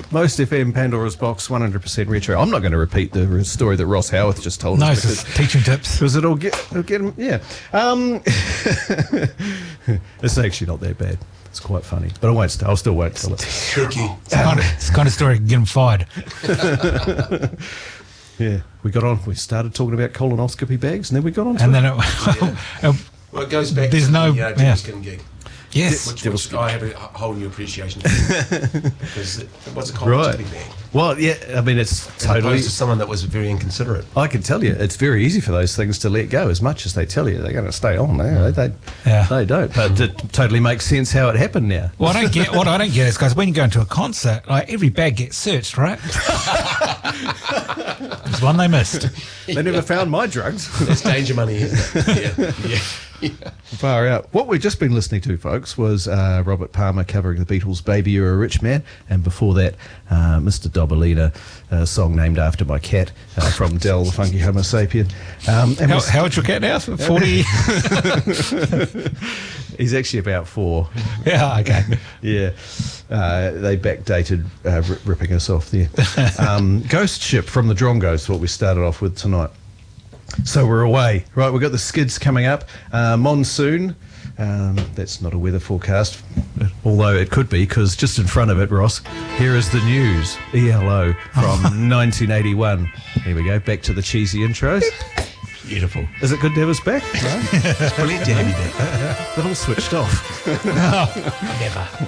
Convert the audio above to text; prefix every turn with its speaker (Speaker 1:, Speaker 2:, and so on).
Speaker 1: Most FM, Pandora's Box, 100% retro. I'm not going to repeat the story that Ross Howarth just told us.
Speaker 2: No, it's teaching tips.
Speaker 1: Because it'll get him, yeah. It's actually not that bad. It's quite funny. But I still won't tell it.
Speaker 3: Tricky.
Speaker 2: It's the kind of story that can get him fired.
Speaker 1: Yeah, we started talking about colonoscopy bags, and then we got on to
Speaker 2: And
Speaker 1: it.
Speaker 2: then
Speaker 3: Well, it goes back
Speaker 2: There's
Speaker 3: to
Speaker 2: no-
Speaker 3: the
Speaker 2: yeah.
Speaker 3: Devil's Skin gig.
Speaker 2: yes.
Speaker 3: Which I have a whole new appreciation for. Because it was a colonoscopy bag.
Speaker 1: Well, yeah, I mean, it's
Speaker 3: As
Speaker 1: totally...
Speaker 3: opposed to someone that was very inconsiderate.
Speaker 1: I can tell you, it's very easy for those things to let go. As much as they tell you they're going to stay on, they don't. But it totally makes sense how it happened now.
Speaker 2: What I don't get is, guys, when you go into a concert, like every bag gets searched, right? There's one they missed.
Speaker 1: They never found my drugs.
Speaker 3: That's danger money, isn't it? Yeah.
Speaker 1: Far out. What we've just been listening to, folks, was Robert Palmer covering the Beatles' Baby You're a Rich Man, and before that, Mr. Dobalina, a song named after my cat, from Del the Funky Homo Sapien.
Speaker 2: How old's your cat now? 40?
Speaker 1: He's actually about 4.
Speaker 2: Yeah, okay.
Speaker 1: Yeah. They backdated ripping us off there. Ghost Ship from the Drongos, what we started off with tonight. So we're away. Right, we've got the skids coming up. Monsoon. That's not a weather forecast, although it could be, because just in front of it, Ross, here is the news. ELO from 1981. Here we go, back to the cheesy intros.
Speaker 3: Beautiful.
Speaker 1: Is it good to have us back? No?
Speaker 3: It's brilliant to have you back.
Speaker 1: They're all switched off.
Speaker 2: Never.